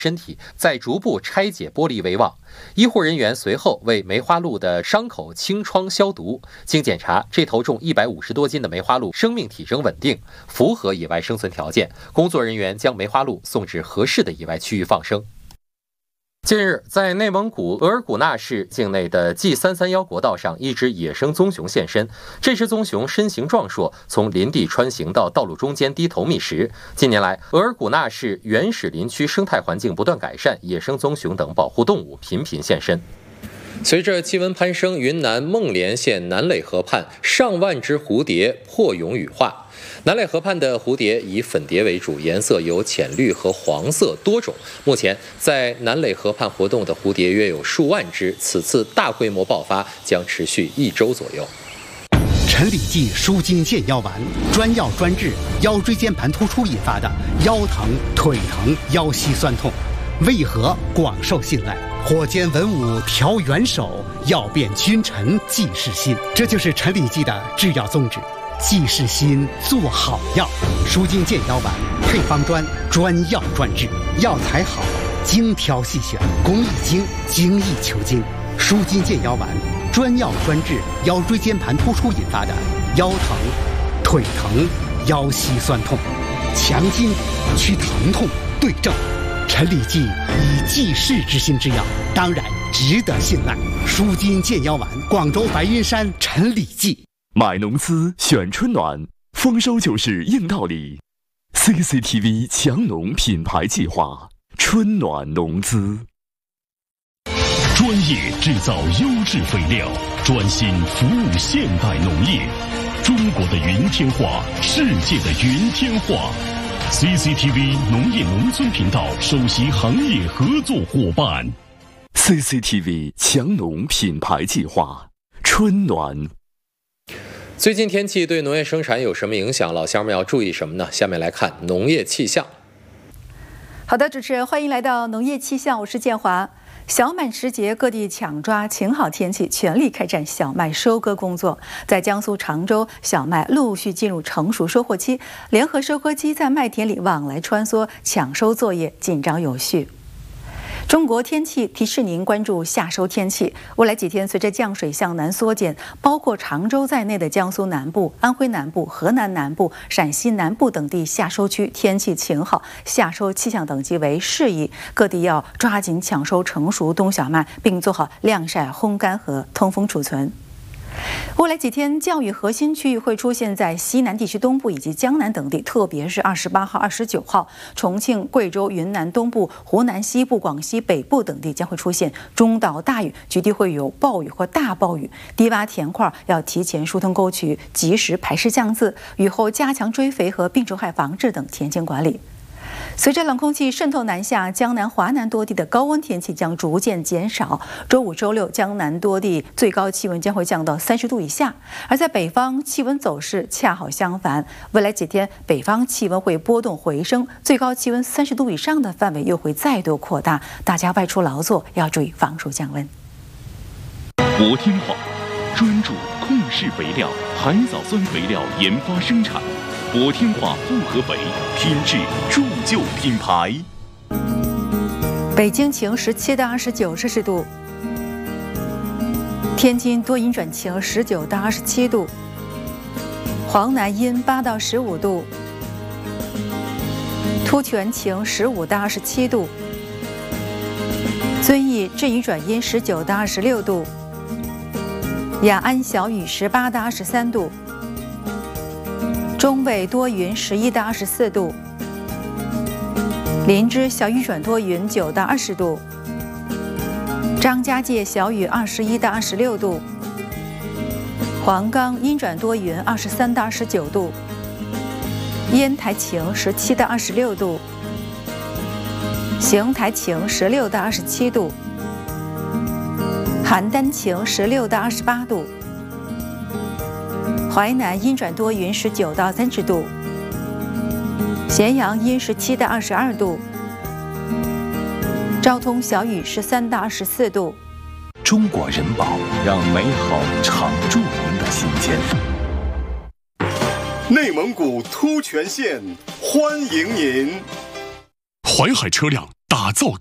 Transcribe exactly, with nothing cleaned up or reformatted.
身体，再逐步拆解玻璃为望。医护人员随后为梅花鹿的伤口清创消毒。经检查，这头重一百五十多斤的梅花鹿生命体征稳定，符合野外生存条件。工作人员将梅花鹿送至合适的野外区域放生。近日，在内蒙古额尔古纳市境内的 G 三三一国道上，一只野生棕熊现身。这只棕熊身形壮硕，从林地穿行到道路中间低头觅食。近年来，额尔古纳市原始林区生态环境不断改善，野生棕熊等保护动物频频现身。随着气温攀升，云南孟连县南耒河畔上万只蝴蝶破蛹羽化。南耒河畔的蝴蝶以粉蝶为主，颜色有浅绿和黄色多种。目前在南耒河畔活动的蝴蝶约有数万只，此次大规模爆发将持续一周左右。 陈李济舒筋健腰丸，专药专治腰椎间盘突出引发的腰疼、腿疼、腰膝酸痛，为何广受信赖？火箭文武调元首，药变君臣济世心，这就是陈李济的制药宗旨。济世心，做好药，舒筋健腰丸配方专，专药专治，药材好，精挑细选，工艺精，精益求精。舒筋健腰丸，专药专治腰椎间盘突出引发的腰疼、腿疼、腰膝酸痛，强筋去疼痛，对症。陈李济以济世之心之药，当然值得信赖。舒筋健腰丸，广州白云山陈李济。 买农资选春暖，丰收就是硬道理。C C T V 强农品牌计划，春暖农资。 专业制造优质肥料，专心服务现代农业。中国的云天化，世界的云天化。C C T V 农业农村频道首席行业合作伙伴。 C C T V 强农品牌计划，春暖。 最近天气对农业生产有什么影响？老乡们要注意什么呢？下面来看农业气象。 好的，主持人，欢迎来到农业气象，我是建华。小满时节，各地抢抓晴好天气，全力开展小麦收割工作。在江苏常州，小麦陆续进入成熟收获期，联合收割机在麦田里往来穿梭，抢收作业紧张有序。中国天气提示您关注夏收天气。未来几天，随着降水向南缩减，包括常州在内的江苏南部、安徽南部、河南南部、陕西南部等地夏收区天气晴好，夏收气象等级为适宜，各地要抓紧抢收成熟冬小麦，并做好晾晒、烘干和通风储存。未来几天，降雨核心区域会出现在西南地区东部以及江南等地，特别是二十八号、二十九号，重庆、贵州、云南东部、湖南西部、广西北部等地将会出现中到大雨，局地会有暴雨或大暴雨。低洼田块要提前疏通沟渠，及时排湿降渍，雨后加强追肥和病虫害防治等田间管理。随着冷空气渗透南下，江南、华南多地的高温天气将逐渐减少。周五、周六，江南多地最高气温将会降到三十度以下，而在北方，气温走势恰好相反。未来几天，北方气温会波动回升，最高气温三十度以上的范围又会再度扩大。大家外出劳作要注意防暑降温。 国天化专注控制肥料、海藻酸肥料研发生产。国天化复合肥，品质铸就品牌。 北京晴十七到二十九摄氏度，天津多云转晴十九到二十七度，黄南阴八到十五度，突泉晴十五到二十七度，遵义阵雨转阴十九到二十六度，雅安小雨十八到二十三度。中纬多云十一到二十四度，林芝小雨转多云九到二十度，张家界小雨二十一到二十六度，黄冈阴转多云二十三到二十九度，烟台晴十七到二十六度，邢台晴十六到二十七度，邯郸晴十六到二十八度。淮南阴转多云十九到三十度，咸阳阴十七到二十二度，昭通小雨十三到二十四度。 中国人保，让美好常驻您的心间。 内蒙古突泉县欢迎您。 淮海车辆打造